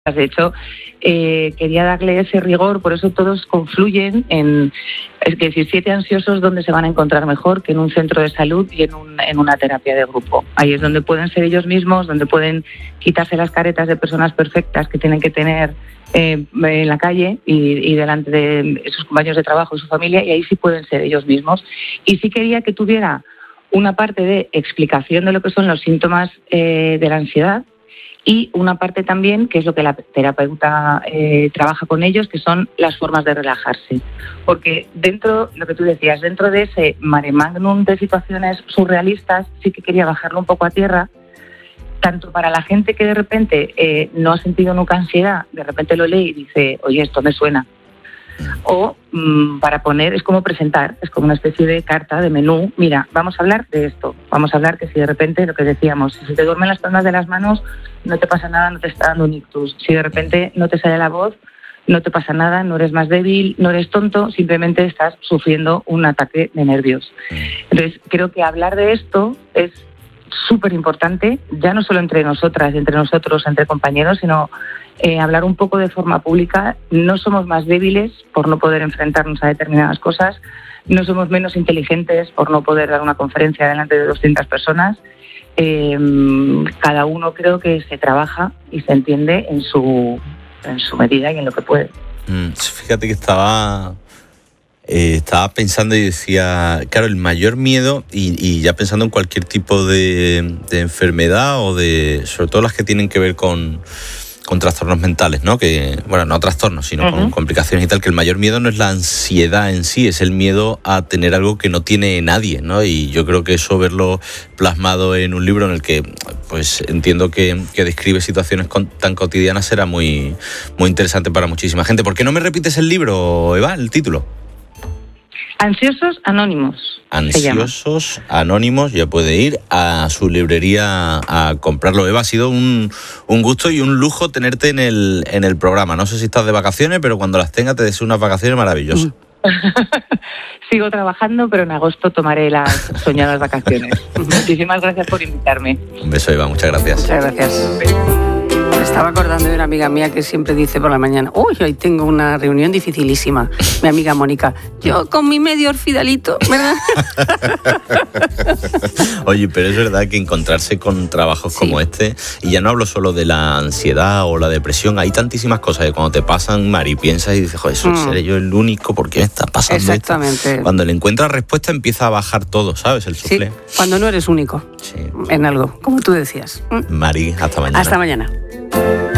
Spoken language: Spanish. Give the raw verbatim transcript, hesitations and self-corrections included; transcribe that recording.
De hecho, eh, quería darle ese rigor, por eso todos confluyen en, es decir, siete ansiosos donde se van a encontrar mejor que en un centro de salud y en, un, en una terapia de grupo. Ahí es donde pueden ser ellos mismos, donde pueden quitarse las caretas de personas perfectas que tienen que tener eh, en la calle y, y delante de sus compañeros de trabajo y su familia, y ahí sí pueden ser ellos mismos. Y sí quería que tuviera una parte de explicación de lo que son los síntomas eh, de la ansiedad, y una parte también, que es lo que la terapeuta eh, trabaja con ellos, que son las formas de relajarse. Porque dentro, lo que tú decías, dentro de ese mare magnum de situaciones surrealistas, sí que quería bajarlo un poco a tierra, tanto para la gente que de repente eh, no ha sentido nunca ansiedad, de repente lo lee y dice, oye, esto me suena. O mmm, para poner, es como presentar, es como una especie de carta, de menú. Mira, vamos a hablar de esto, vamos a hablar que si de repente, lo que decíamos, si se te duermen las palmas de las manos, no te pasa nada, no te está dando un ictus. Si de repente no te sale la voz, no te pasa nada, no eres más débil, no eres tonto, simplemente estás sufriendo un ataque de nervios. Entonces, creo que hablar de esto es súper importante, ya no solo entre nosotras, entre nosotros, entre compañeros, sino eh, hablar un poco de forma pública. No somos más débiles por no poder enfrentarnos a determinadas cosas, no somos menos inteligentes por no poder dar una conferencia delante de doscientas personas. Eh, cada uno creo que se trabaja y se entiende en su, en su medida y en lo que puede. Mm, fíjate que estaba... Eh, estaba pensando y decía, claro, el mayor miedo, y, y ya pensando en cualquier tipo de, de enfermedad o de, sobre todo las que tienen que ver con, con trastornos mentales, ¿no? Que, bueno, no trastornos, sino uh-huh. con complicaciones y tal, que el mayor miedo no es la ansiedad en sí, es el miedo a tener algo que no tiene nadie, ¿no? Y yo creo que eso, verlo plasmado en un libro en el que, pues entiendo que, que describe situaciones con, tan cotidianas, será muy, muy interesante para muchísima gente. ¿Por qué no me repites el libro, Eva, el título? Ansiosos Anónimos. Ansiosos Anónimos, ya puede ir a su librería a comprarlo. Eva, ha sido un, un gusto y un lujo tenerte en el, en el programa. No sé si estás de vacaciones, pero cuando las tengas te deseo unas vacaciones maravillosas. Sigo trabajando, pero en agosto tomaré las soñadas vacaciones. Muchísimas gracias por invitarme. Un beso, Eva, muchas gracias. Muchas gracias. Me estaba acordando de una amiga mía que siempre dice por la mañana, uy, hoy tengo una reunión dificilísima. Mi amiga Mónica, yo con mi medio orfidalito, ¿verdad? Oye, pero es verdad que encontrarse con trabajos sí. como este, y ya no hablo solo de la ansiedad o la depresión, hay tantísimas cosas que cuando te pasan, Mari, piensas y dices, joder, ¿eso mm. seré yo el único? ¿Por qué me está pasando Exactamente. esto? Cuando le encuentras respuesta empieza a bajar todo, ¿sabes? El suflé. Sí, cuando no eres único sí. en algo, como tú decías. Mari, hasta mañana. Hasta mañana.